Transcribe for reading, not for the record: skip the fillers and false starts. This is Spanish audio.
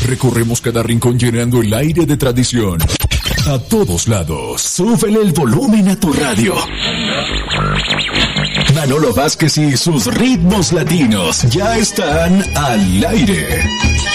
Recorremos cada rincón llenando el aire de tradición. A todos lados, súbele el volumen a tu radio. Manolo Vázquez y sus ritmos latinos ya están al aire.